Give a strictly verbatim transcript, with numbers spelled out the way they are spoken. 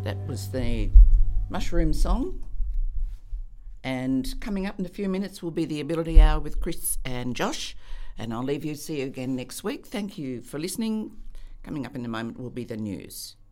That was the Mushroom song. And coming up in a few minutes will be the Ability Hour with Chris and Josh. And I'll leave you, see you again next week. Thank you for listening. Coming up in a moment will be the news.